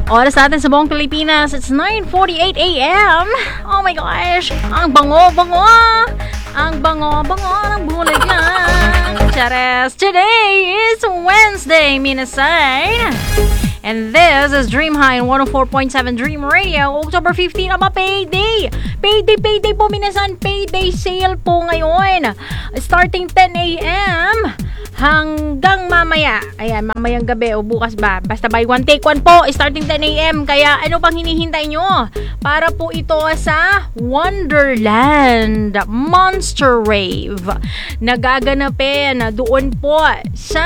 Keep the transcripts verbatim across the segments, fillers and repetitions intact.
Oras natin sa buong Pilipinas, it's nine forty-eight a m Oh my gosh, ang bango-bango! Ang bango-bango ng buligyan. Chares! Today is Wednesday, minasan! And this is Dream High on one oh four point seven Dream Radio. October fifteenth, aba payday! Payday, payday po minasan! Payday sale po ngayon! Starting ten a m hanggang mamaya. Ayan, mamayang gabi o bukas ba. Basta buy one, take one po. Starting ten a m Kaya ano pang hinihintay nyo? Para po ito sa Wonderland Monster Rave. Nagaganapin doon po sa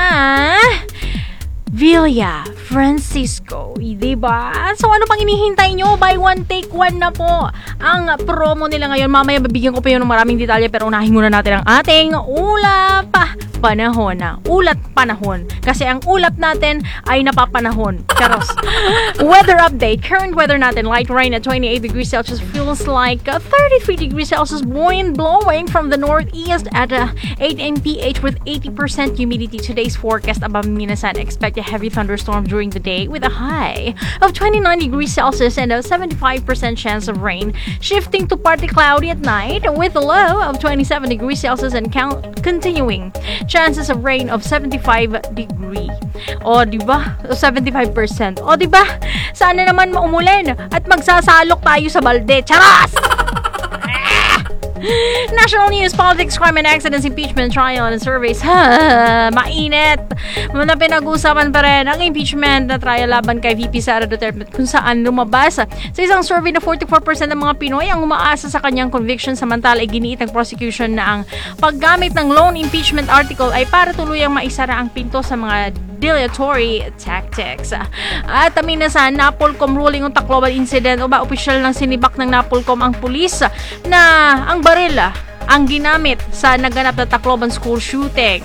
Villa Francisco, diba? So ano pang hinihintay nyo? Buy one, take one na po ang promo nila ngayon. Mamaya babigyan ko pa yun ng maraming detalye, pero unahin muna natin ang ating ulap panahon na. Ulat panahon. Kasi ang ulap natin ay napapanahon. Charos. Weather update. Current weather natin, light rain at twenty-eight degrees Celsius, feels like uh, thirty-three degrees Celsius, wind blowing from the northeast at uh, eight M P H with eighty percent humidity. Today's forecast, above minasan, expect a heavy thunderstorm during the day with a high of twenty-nine degrees Celsius and a seventy-five percent chance of rain, shifting to partly cloudy at night with a low of twenty-seven degrees Celsius and count continuing chances of rain of seventy-five degree. O, diba? seventy-five percent. O, diba? Sana naman maumulan at magsasalok tayo sa balde. Charas! National news, politics, crime and accidents, impeachment, trial and surveys. Ha, mainit. Muna pinag-usapan pa rin ang impeachment na trial laban kay V P Sara Duterte, kung saan lumabas sa isang survey na forty-four percent ng mga Pinoy ang umaasa sa kanyang conviction, samantala ay giniit ng prosecution na ang paggamit ng lone impeachment article ay para tuluyang maisara ang pinto sa mga dilatory tactics. At amin na sa Napolcom ruling on Tacloban incident, o ba opisyal ng sinibak ng Napolcom ang pulis na ang baril ang ginamit sa naganap na Tacloban school shooting.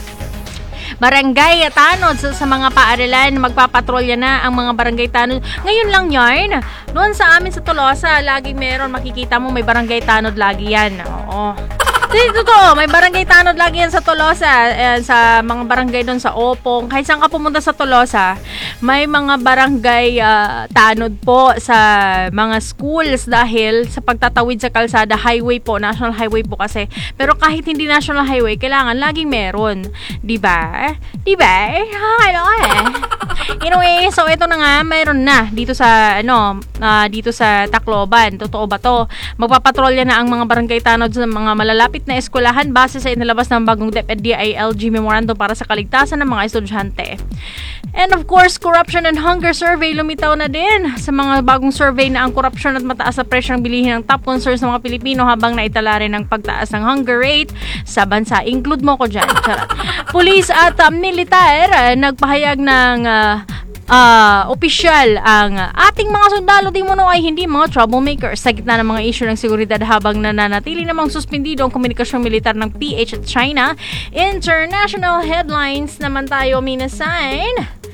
Barangay Tanod sa, sa mga paaralan, magpapatrolya na ang mga barangay Tanod. Ngayon lang yarn, noon sa amin sa Tolosa, lagi meron, makikita mo may barangay Tanod lagi yan. Oo. Dito to, may barangay Tanod lagi yan sa Tolosa, eh, sa mga barangay doon sa Opong. Kahit saan ka pumunta sa Tolosa, may mga barangay uh, Tanod po sa mga schools dahil sa pagtatawid sa kalsada, highway po, national highway po kasi. Pero kahit hindi national highway, kailangan laging meron. Diba? Diba? Hello eh. Anyway, so ito na nga, mayroon na dito sa, ano, uh, dito sa Tacloban. Totoo ba to? Magpapatrolya na ang mga barangay Tanod sa mga malalapit na eskwelahan base sa inilabas ng bagong DepEd D I L G memorandum para sa kaligtasan ng mga estudyante. And of course, corruption and hunger survey, lumitaw na din sa mga bagong survey na ang korupsyon at mataas na presyo ang bilihin ng top concerns ng mga Pilipino habang naitala rin ang pagtaas ng hunger rate sa bansa. Include mo ko dyan. Police at uh, militar uh, nagpahayag ng uh, Uh, opisyal ang ating mga sundalo di mo no ay hindi mga troublemakers sa gitna ng mga issue ng seguridad habang nananatili namang suspindido ang komunikasyong militar ng P H at China. International headlines naman tayo minasign.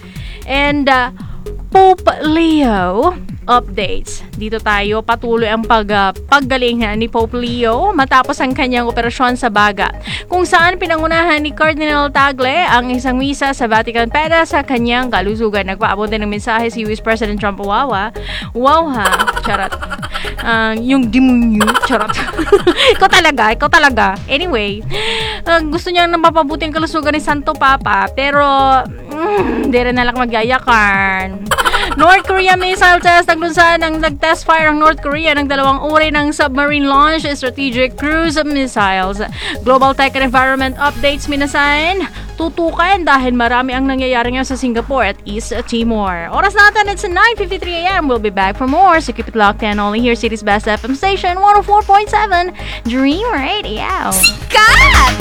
And uh, Pope Leo updates. Dito tayo, patuloy ang pag, uh, paggaling ni Pope Leo matapos ang kanyang operasyon sa baga, kung saan pinangunahan ni Cardinal Tagle ang isang misa sa Vatican para sa kanyang kalusugan. Nagpaabot din ng mensahe si U S President Trump. Wawa. Wow ha. Charot. Uh, yung demonyo. Charot. Ikaw talaga. Ikaw talaga. Anyway, uh, gusto niya na mapabuti ang kalusugan ni Santo Papa, pero mm, di rin nalang magyayakan. North Korea missile test. Naglunsa ng nag-test fire ang North Korea ng dalawang uri ng submarine launch strategic cruise missiles. Global tech and environment updates minasan. Tutukan dahil marami ang nangyayari ngayon sa Singapore at East Timor. Oras natin, it's nine fifty-three a m We'll be back for more, so keep it locked and only here, City's Best F M station, one oh four point seven Dream Radio. Cut!